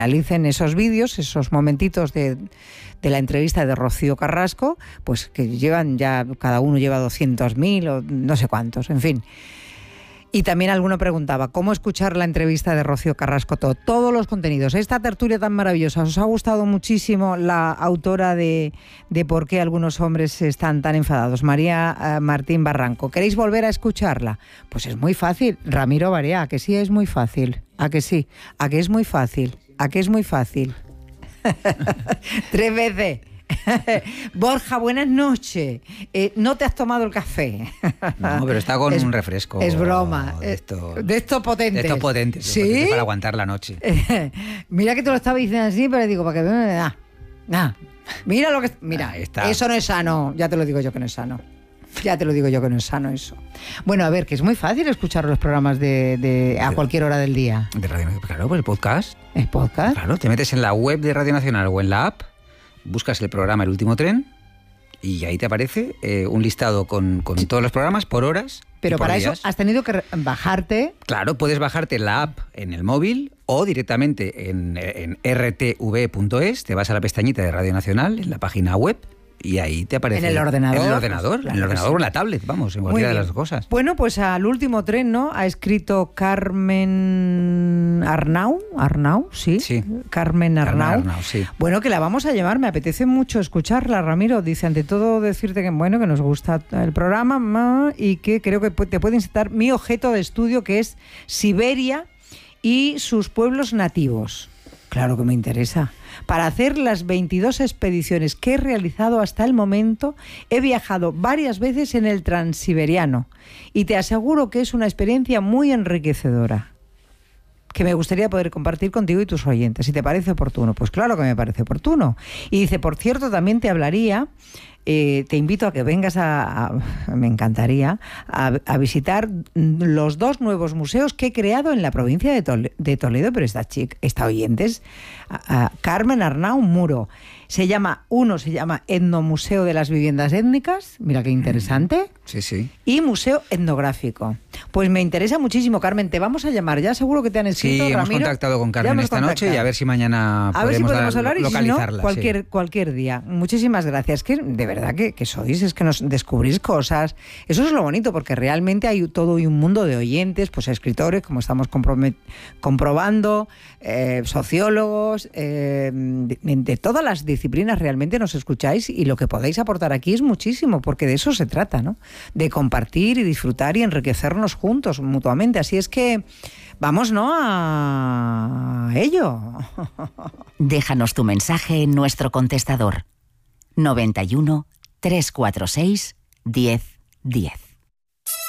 analicen esos vídeos, esos momentitos de la entrevista de Rocío Carrasco, pues que llevan ya, cada uno lleva 200.000 o no sé cuántos, en fin. Y también alguno preguntaba, ¿cómo escuchar la entrevista de Rocío Carrasco? Todos los contenidos. Esta tertulia tan maravillosa, ¿os ha gustado muchísimo la autora de por qué algunos hombres están tan enfadados? María Martín Barranco. ¿Queréis volver a escucharla? Pues es muy fácil. Ramiro Barea, ¿a que sí es muy fácil? ¿A que sí? ¿A que es muy fácil? ¿A que es muy fácil? 3 veces. Borja, buenas noches. ¿No te has tomado el café? No, pero está con un refresco. Es broma. De estos potentes. De estos potentes. ¿Sí? Para aguantar la noche. Mira que te lo estaba diciendo así, pero digo, para que me mira lo que... Mira, eso no es sano. Ya te lo digo yo que no es sano. Ya te lo digo yo que no es sano eso. Bueno, a ver, que es muy fácil escuchar los programas a cualquier hora del día. De Radio Nacional, claro, por el podcast. ¿El podcast? Claro, te metes en la web de Radio Nacional o en la app, buscas el programa El Último Tren y ahí te aparece un listado con todos los programas por horas. Pero para días. eso has tenido que bajarte. Claro, puedes bajarte la app en el móvil o directamente en rtv.es, te vas a la pestañita de Radio Nacional, en la página web, y ahí te aparece. ¿En el ordenador? En el ordenador, claro, en el ordenador o en la tablet, vamos, en cualquiera de las cosas. Bueno, pues al Último Tren, ¿no? Ha escrito Carmen Arnau, ¿sí? Sí. Carmen Arnau, sí. Bueno, que la vamos a llamar, me apetece mucho escucharla, Ramiro. Dice, ante todo, decirte que, bueno, que nos gusta el programa y que creo que te puede incitar mi objeto de estudio, que es Siberia y sus pueblos nativos. Claro que me interesa. Para hacer las 22 expediciones que he realizado hasta el momento, he viajado varias veces en el Transiberiano y te aseguro que es una experiencia muy enriquecedora, que me gustaría poder compartir contigo y tus oyentes. Si te parece oportuno, pues claro que me parece oportuno. Y dice, por cierto, también te hablaría, te invito a que vengas me encantaría, a visitar los 2 nuevos museos que he creado en la provincia de Toledo, pero esta oyente es Carmen Arnau Muro. Uno se llama Etnomuseo de las Viviendas Étnicas, mira qué interesante. Sí, sí. Y Museo Etnográfico. Pues me interesa muchísimo, Carmen, te vamos a llamar, ya seguro que te han escrito, Sí, hemos Ramiro. contactado con Carmen esta noche y a ver si mañana podemos hablar y localizarla. Si no, cualquier día. Muchísimas gracias, que de verdad que sois, es que nos descubrís cosas. Eso es lo bonito, porque realmente hay todo un mundo de oyentes, pues escritores, como estamos comprobando, sociólogos, de todas las disciplinas realmente nos escucháis, y lo que podáis aportar aquí es muchísimo, porque de eso se trata, ¿no? De compartir y disfrutar y enriquecernos juntos mutuamente. Así es que vamos, ¿no?, a ello. Déjanos tu mensaje en nuestro contestador 91 346 1010.